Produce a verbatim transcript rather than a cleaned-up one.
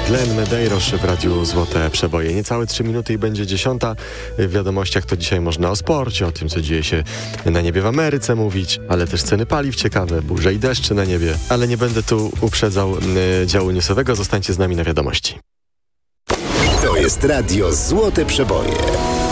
Glenn Medeiros w Radiu Złote Przeboje. Niecałe trzy minuty i będzie dziesiąta. W wiadomościach to dzisiaj można o sporcie, o tym, co dzieje się na niebie w Ameryce mówić, ale też ceny paliw ciekawe, burze i deszcze na niebie. Ale nie będę tu uprzedzał y, działu newsowego. Zostańcie z nami na wiadomości. To jest Radio Złote Przeboje.